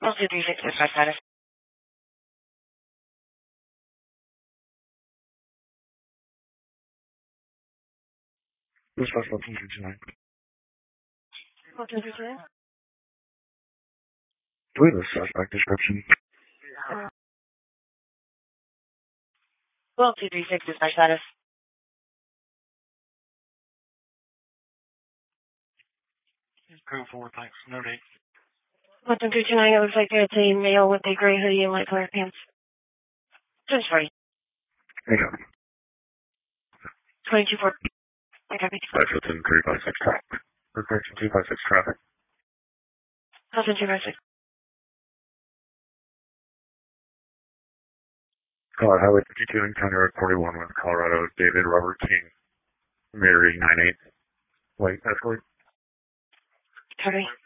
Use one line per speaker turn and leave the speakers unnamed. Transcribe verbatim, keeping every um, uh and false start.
Well, two three six dispatch status.
Dispatch one two two nine.
Well, two three two.
Do we have a suspect description?
Uh, well, two three six dispatch status.
Go forward, thanks. No date.
Well, two three two nine, it looks like it's a male with a gray hoodie and light colored pants. Just sorry.
Hey, go.
twenty-two four. I copy.
That's what's in three five six traffic. Requesting two five six traffic.
Austin two five six.
Uh, Highway fifty-two and County Road forty-one with Colorado, David Robert King. Mary nine eight. White Escort.
Copy.